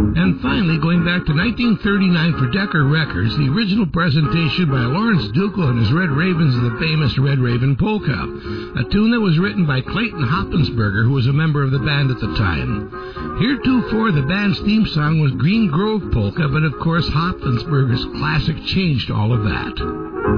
And finally, going back to 1939 for Decca Records, the original presentation by Lawrence Dukel and his Red Ravens of the famous Red Raven Polka, a tune that was written by Clayton Hoppensberger, who was a member of the band at the time. Heretofore, the band's theme song was Green Grove Polka, but of course Hoppensberger's classic changed all of that.